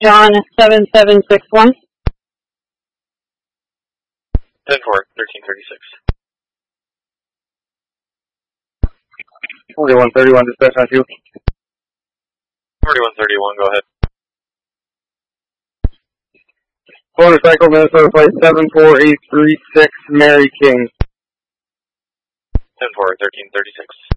John 7761. 10-4, 1336. 4131, dispatch on 2. 4131, go ahead. Motorcycle, Minnesota plate 74836, Mary King. 10-4, 1336.